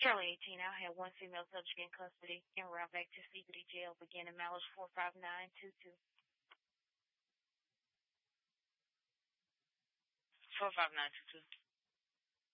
Currently 18 now, had one female subject in custody and route back to CBD jail, beginning mileage 45922. 45922.